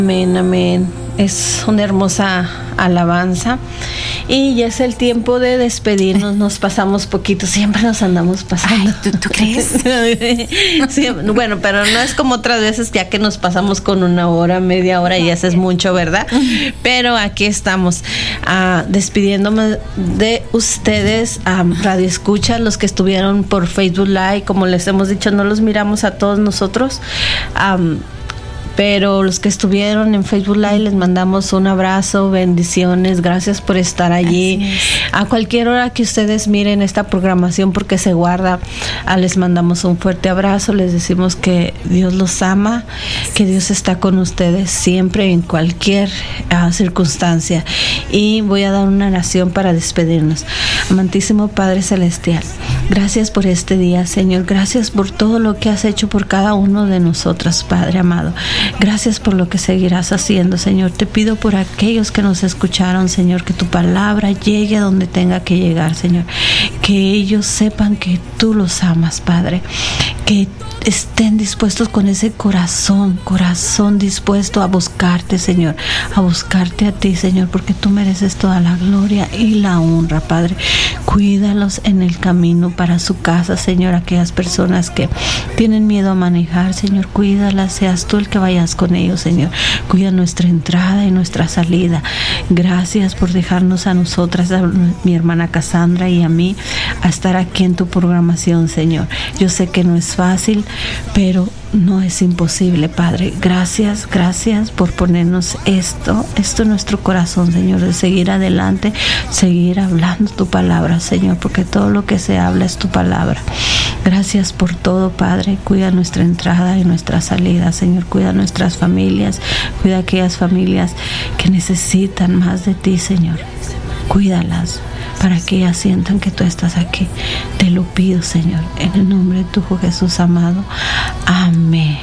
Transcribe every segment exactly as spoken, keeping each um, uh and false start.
Amén, amén. Es una hermosa alabanza y ya es el tiempo de despedirnos. Nos pasamos poquito, siempre nos andamos pasando. Ay, ¿tú, ¿tú crees? Sí, bueno, pero no es como otras veces ya que nos pasamos con una hora, media hora y eso es mucho, ¿verdad? Pero aquí estamos uh, despidiéndome de ustedes, um, Radio Escucha, los que estuvieron por Facebook Live. Como les hemos dicho, no los miramos a todos nosotros. Um, Pero los que estuvieron en Facebook Live les mandamos un abrazo, bendiciones, gracias por estar allí. A cualquier hora que ustedes miren esta programación porque se guarda, ah, les mandamos un fuerte abrazo, les decimos que Dios los ama, que Dios está con ustedes siempre en cualquier uh, circunstancia. Y voy a dar una oración para despedirnos. Amantísimo Padre Celestial, gracias por este día, Señor, gracias por todo lo que has hecho por cada uno de nosotros, Padre amado. Gracias por lo que seguirás haciendo, Señor. Te pido por aquellos que nos escucharon, Señor, que tu palabra llegue a donde tenga que llegar, Señor. Que ellos sepan que tú los amas, Padre. Que estén dispuestos con ese corazón, corazón dispuesto a buscarte, Señor. A buscarte a ti, Señor, porque tú mereces toda la gloria y la honra, Padre. Cuídalos en el camino para su casa, Señor. Aquellas personas que tienen miedo a manejar, Señor, cuídalas. Seas tú el que vayas con ellos, Señor. Cuida nuestra entrada y nuestra salida. Gracias por dejarnos a nosotras, a mi hermana Cassandra y a mí, a estar aquí en tu programación, Señor. Yo sé que no es fácil, pero no es imposible, Padre. Gracias, gracias por ponernos esto, esto en nuestro corazón, Señor, de seguir adelante, seguir hablando tu palabra, Señor, porque todo lo que se habla es tu palabra. Gracias por todo, Padre. Cuida nuestra entrada y nuestra salida, Señor. Cuida nuestras familias, cuida aquellas familias que necesitan más de ti, Señor. Cuídalas para que ellas sientan que tú estás aquí. Te lo pido, Señor, en el nombre de tu Hijo Jesús amado. Amén.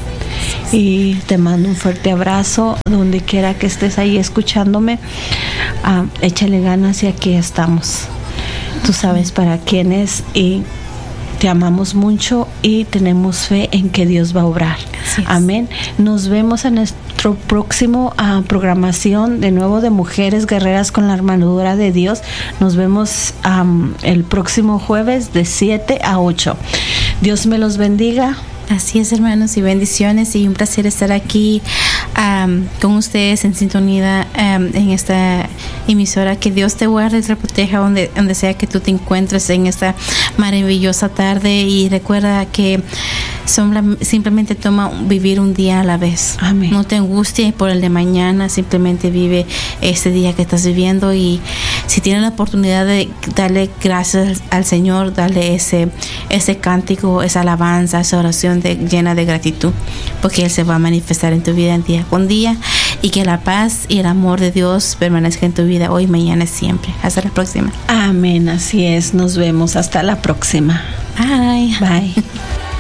Y te mando un fuerte abrazo donde quiera que estés ahí escuchándome. Ah, échale ganas y aquí estamos. Tú sabes para quién es y te amamos mucho y tenemos fe en que Dios va a obrar. Amén. Nos vemos en nuestro próximo uh, programación de nuevo de Mujeres Guerreras con la Armadura de Dios. Nos vemos um, el próximo jueves de siete a ocho. Dios me los bendiga. Así es, hermanos, y bendiciones, y un placer estar aquí um, con ustedes en sintonía um, en esta emisora. Que Dios te guarde y te proteja donde, donde sea que tú te encuentres en esta maravillosa tarde, y recuerda que son, simplemente toma vivir un día a la vez. Amén. No te angusties por el de mañana, simplemente vive este día que estás viviendo, y si tienes la oportunidad de darle gracias al Señor, darle ese, ese cántico, esa alabanza, esa oración de, llena de gratitud, porque Él se va a manifestar en tu vida en día con día, y que la paz y el amor de Dios permanezca en tu vida hoy, mañana y siempre. Hasta la próxima. Amén, así es. Nos vemos hasta la próxima. Bye. Bye.